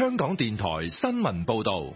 香港電台新聞報道。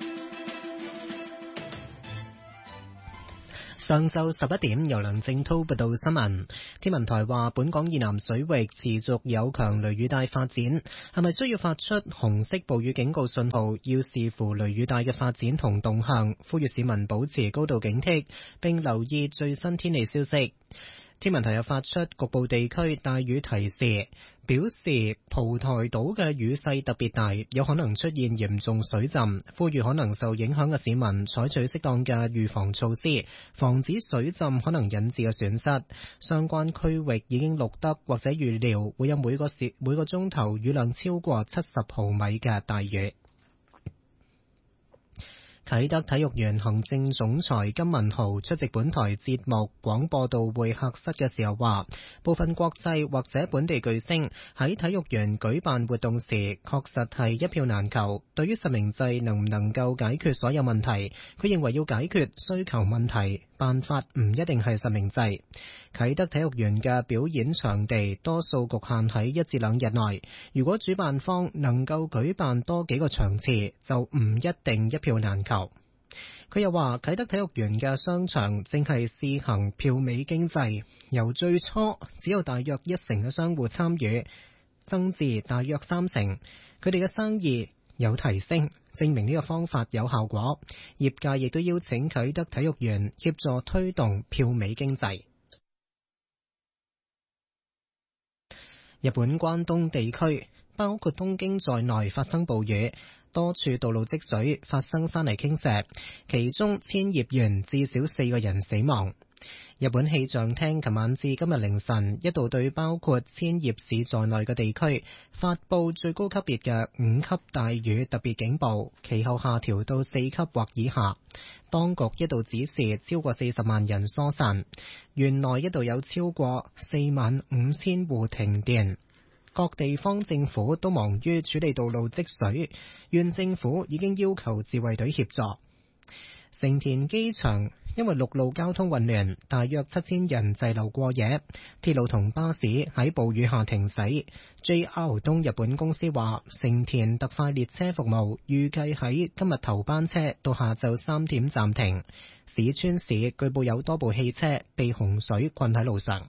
上晝11點，由梁正滔報道新聞。天文台話，本港以南水域持續有強雷雨帶發展，係咪需要發出紅色暴雨警告信號，要視乎雷雨帶嘅發展同動向，呼籲市民保持高度警惕，並留意最新天氣消息。天文台又發出局部地區大雨提示，表示蒲台島嘅雨勢特別大，有可能出現嚴重水浸，呼籲可能受影響嘅市民採取適當嘅預防措施，防止水浸可能引致嘅損失。相關區域已經錄得或者預料會有每個鐘頭雨量超過70毫米嘅大雨。啟德體育園行政總裁金文豪出席本台節目廣播道會客室嘅時候話，部分國際或者本地巨星喺體育園舉辦活動時，確實係一票難求。對於實名制能唔能夠解決所有問題，佢認為要解決需求問題，辦法唔一定係實名制。啟德體育園嘅表演場地多數局限喺1至2日內，如果主辦方能夠舉辦多幾個場次，就唔一定一票難求。佢又話，啟德體育園嘅商場正係試行票尾經濟，由最初只有大約1成嘅商戶參與，增至大約3成，佢哋嘅生意有提升，證明呢個方法有效果。業界亦都邀請啟德體育園協助推動票尾經濟。日本關東地區包括東京在內發生暴雨，多處道路積水，發生山泥傾瀉，其中千葉縣至少4個人死亡。日本氣象廳琴晚至今日凌晨一度對包括千葉市在內嘅地區發佈最高級別嘅5級大雨特別警報，其後下調到4級或以下。當局一度指示超過40萬人疏散，縣內一度有超過45000戶停電。各地方政府都忙於處理道路積水，縣政府已經要求自衛隊協助。成田機場因為陸路交通混亂，大約7000人滯留過夜，鐵路同巴士喺暴雨下停駛。JR 東日本公司話，成田特快列車服務預計喺今日頭班車到下晝3點暫停。市川市據報有多部汽車被洪水困喺路上。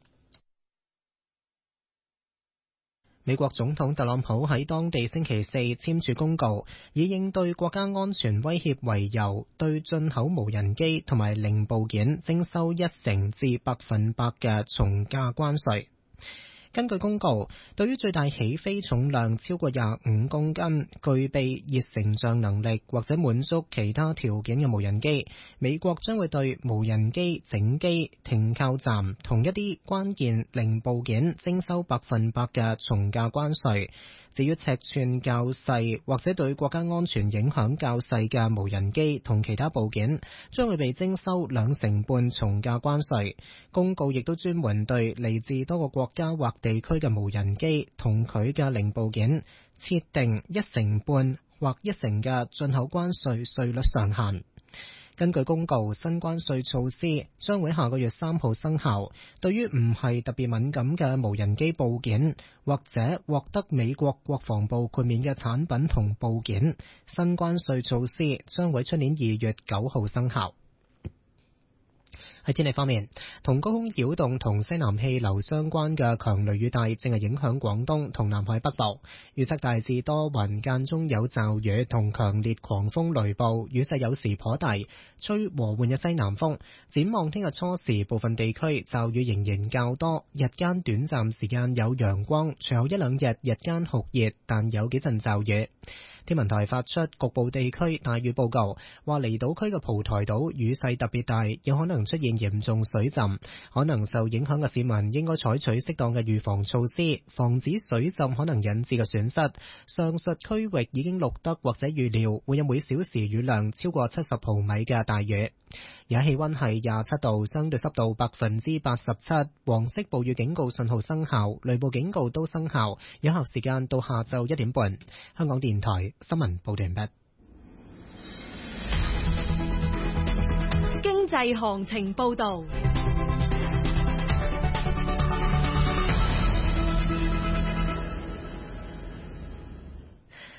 美國總統特朗普喺當地星期4簽署公告，以應對國家安全威脅為由，對進口無人機同埋零部件徵收1成至100%嘅從價關稅。根據公告，對於最大起飛重量超過25公斤、具備熱成像能力或者滿足其他條件嘅無人機，美國將會對無人機整機、停靠站同一啲關鍵零部件徵收100%嘅從價關稅。至於尺寸較細或者對國家安全影響較細嘅無人機同其他部件，將會被徵收2成半從價關稅。公告亦都專門對嚟自多個國家或地區嘅無人機同佢嘅零部件設定1成半或1成嘅進口關稅稅率上限。根據公告，新關稅措施將會下個月3號生效。對於唔係特別敏感嘅無人機部件或者獲得美國國防部豁免嘅產品同部件，新關稅措施將會出年2月9號生效。喺天氣方面，同高空擾動同西南氣流相關嘅強雷雨帶正係影響廣東同南海北部，預測大致多雲，間中有驟雨同強烈狂風雷暴，雨勢有時頗大，吹和緩嘅西南風。展望聽日初時，部分地區驟雨仍然較多，日間短暫時間有陽光，隨後1-2日日間酷熱，但有幾陣驟雨。天文台發出局部地區大雨報告，話離島區嘅蒲台島雨勢特別大，有可能出現嚴重水浸，可能受影響嘅市民應該採取適當嘅預防措施，防止水浸可能引致嘅損失。上述區域已經錄得或者預料會有每小時雨量超過70毫米嘅大雨。而家氣溫係27度，相對濕度87%，黃色暴雨警告信號生效，雷暴警告都生效，有效時間到下晝1點半。香港電台新聞報道完畢。 經濟行情報道。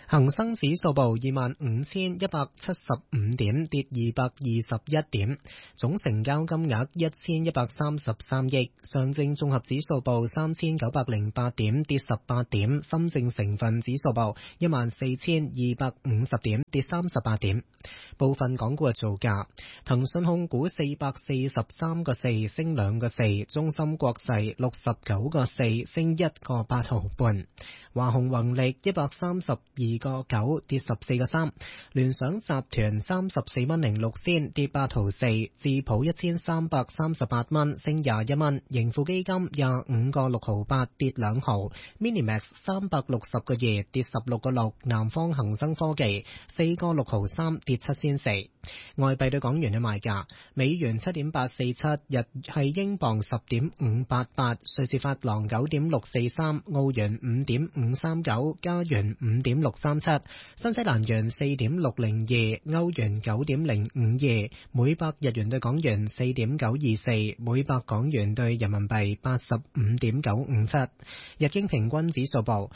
恒生指數報25,175點，跌221點，總成交金額1133億。上證綜合指數報3908點，跌18點。深證成分指數報14,250點，跌38點。部分港股嘅造價：騰訊控股443個4升2個4，中芯國際69個4升1個8毫半，華虹宏力132個9跌14個3，聯想集團34蚊06仙跌8毫4，智普1338蚊升21蚊，盈富基金25個6毫8跌2毫，Minimax 360個2跌16個6，南方恒生科技4個6毫3跌7仙4。外幣對港元嘅賣價：美元7.847，日係英鎊10.588，瑞士法郎9.643，澳元5.539，加元5.637，新西蘭元4.602，歐元9.052，每百日元對港元4.924，每百港元對人民幣85.957。日經平均指數報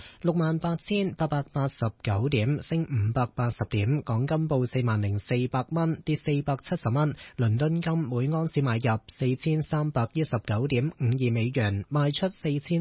68,889點，升580點。港金報40,400蚊，跌470蚊。倫敦金每盎司買入4319.52美元，賣出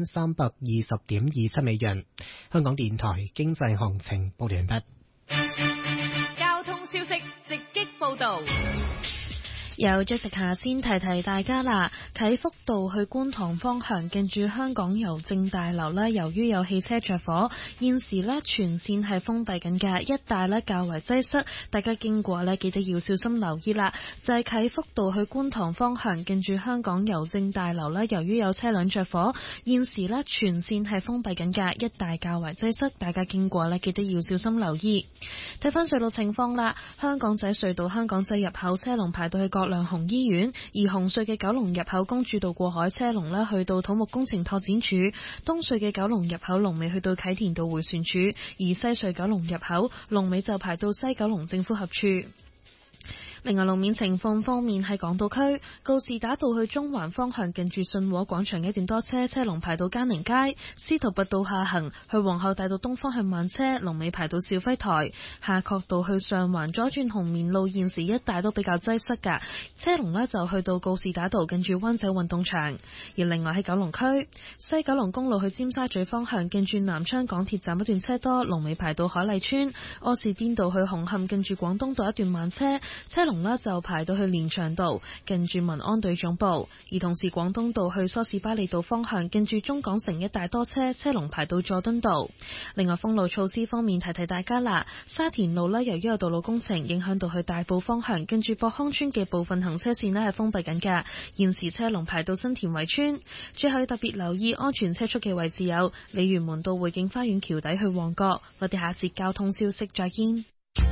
4320.27美元。香港電台經濟行情報完畢。 交通消息直擊報道。 有咗食下先提提大家啦，啟福道去觀塘方向近住香港郵政大樓呢，由於有汽車着火，現時呢全線係封閉緊嘅，一帶呢較為擠塞，大家經過呢記得要小心留意啦。就係啟福道去觀塘方向近住香港郵政大樓呢，由於有車輛着火，現時呢全線係封閉緊嘅，一帶較為擠塞，大家經過呢記得要小心留意。睇翻隧道情況啦，香港仔隧道香港仔入口車龍排到去葛量洪醫院，而紅隧嘅九龍入口公主道過海車龍呢去到土木工程拓展處，東隧嘅九龍入口龍尾去到啟田道迴旋處，而西隧九龍入口龍尾就排到西九龍政府合處。另外路面情況方面，喺港島區告士打道去中環方向近住信和廣場一段多車，車龍排到嘉寧街；司徒拔道下行去皇后大道東方向慢車，龍尾排到肇輝台；夏慤道去上環左轉紅棉路，現時一帶都比較擠塞㗎，車龍呢就去到告士打道近住灣仔運動場。而另外喺九龍區西九龍公路去尖沙咀方向近住南昌港鐵站一段車多，龍尾排到海麗村；柯士甸道去紅磡近住廣東道一段慢車，車龍就排到去連翔道近住民安隊總部，而同時廣東道去梳士巴利道方向近住中港城一帶多車，車龍排到佐敦道。另外封路措施方面，提提大家啦，沙田路由於有道路工程影響到去大埔方向近住博康村嘅部分行車線係封閉緊嘅，現時車龍排到新田圍村。最後要特別留意安全車速嘅位置有鯉魚門道匯景花園橋底去旺角。我哋下節交通消息再見。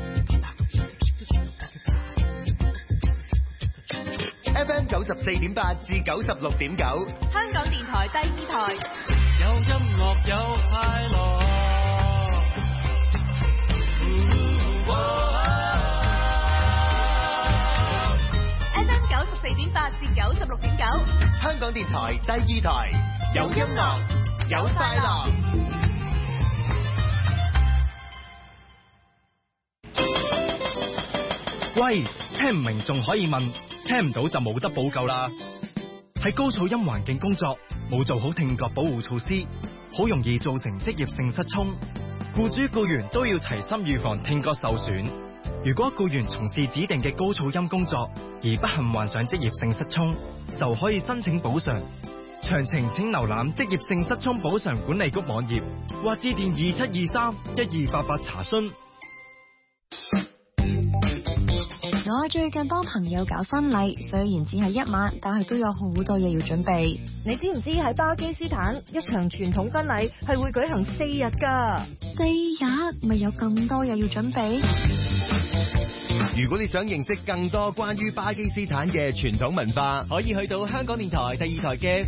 FM 94.8至96.9， 香港電台第二台， 有音樂有快樂。 FM 94.8至96.9， 香港電台第二台，有音樂有快樂。 喂，聽唔明仲可以問，聽唔到就冇得補救啦。喺高噪音環境工作，冇做好聽覺保護措施，好容易造成職業性失聰。僱主僱員都要齊心預防聽覺受損。如果僱員從事指定嘅高噪音工作，而不幸患上職業性失聰，就可以申請補償。詳情請瀏覽職業性失聰補償管理局網頁，或致電2723-1288查詢。 我最近幫朋友搞婚禮，雖然只係1晚，但係都有好多嘢要準備。 你知唔知喺巴基斯坦一場傳統婚禮係會舉行4日㗎？4 日咪有咁多嘢要準備？ 如果你想認識更多關於巴基斯坦嘅傳統文化， 可以去到香港電台第二台嘅